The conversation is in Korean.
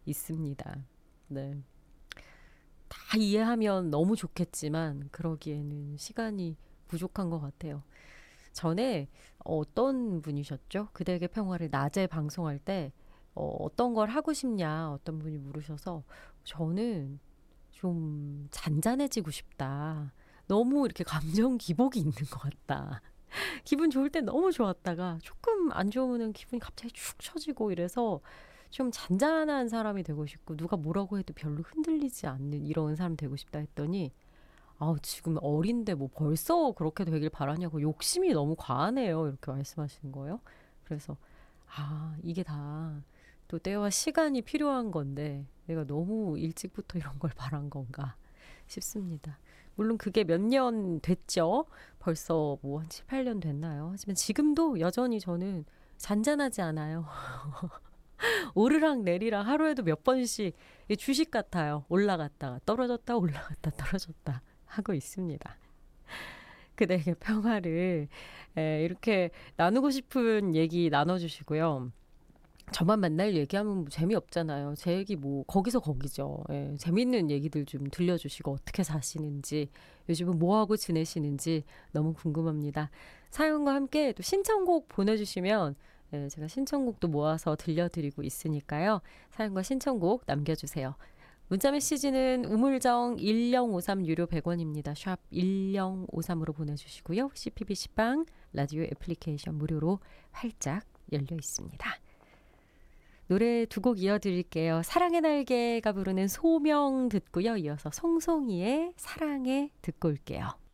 있습니다. 네. 다 이해하면 너무 좋겠지만 그러기에는 시간이 부족한 것 같아요. 전에 어떤 분이셨죠? 그대에게 평화를 낮에 방송할 때 어떤 걸 하고 싶냐 어떤 분이 물으셔서 저는 좀 잔잔해지고 싶다. 너무 이렇게 감정 기복이 있는 것 같다. 기분 좋을 때 너무 좋았다가 조금 안 좋으면 기분이 갑자기 축 처지고 이래서 좀 잔잔한 사람이 되고 싶고 누가 뭐라고 해도 별로 흔들리지 않는 이런 사람 되고 싶다 했더니 아우 지금 어린데 뭐 벌써 그렇게 되길 바라냐고 욕심이 너무 과하네요. 이렇게 말씀하시는 거예요. 그래서 아 이게 다 또 때와 시간이 필요한 건데 내가 너무 일찍부터 이런 걸 바란 건가 싶습니다. 물론 그게 몇 년 됐죠. 벌써 뭐 한 7, 8년 됐나요? 하지만 지금도 여전히 저는 잔잔하지 않아요. 오르락 내리락 하루에도 몇 번씩 주식 같아요. 올라갔다가 떨어졌다 올라갔다 떨어졌다 하고 있습니다. 그대에게 평화를 이렇게 나누고 싶은 얘기 나눠주시고요. 저만 맨날 얘기하면 뭐 재미없잖아요. 제 얘기 뭐 거기서 거기죠. 예, 재밌는 얘기들 좀 들려주시고 어떻게 사시는지 요즘은 뭐하고 지내시는지 너무 궁금합니다. 사연과 함께 또 신청곡 보내주시면 제가 신청곡도 모아서 들려드리고 있으니까요. 사연과 신청곡 남겨주세요. 문자 메시지는 우물정 1053 유료 100원입니다. 샵 1053으로 보내주시고요. CPBC방 라디오 애플리케이션 무료로 활짝 열려 있습니다. 노래 두 곡 이어드릴게요. 사랑의 날개가 부르는 소명 듣고요. 이어서 송송이의 사랑해 듣고 올게요.